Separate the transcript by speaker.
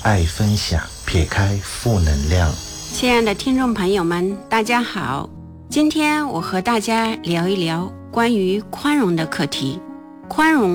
Speaker 1: 爱分享，撇开负能量。
Speaker 2: 亲爱的听众朋友们，大家好，今天我和大家聊一聊关于宽容的课题。宽容